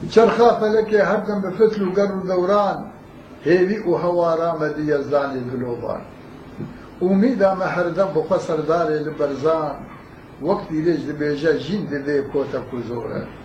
چرخا فلکێ هەردەم بە فتل و گەڕ و دەوران هێوی و هەوارا مەدی یەزدانی دلۆبان ئومیدامە هەردەم بۆ خۆ سەردارێ لە بەرزان وەک دیرێژ دەبێژە ژین دەدێ کۆتە کوزۆرە